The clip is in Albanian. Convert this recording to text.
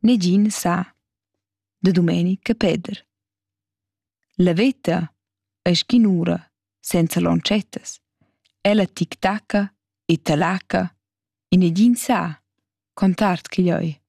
negin sa. Da Dumenica Peder. La veta ei schinura senza lonchettas. Ella tic-tacca e talaca e negin sa contart ch'igl ei.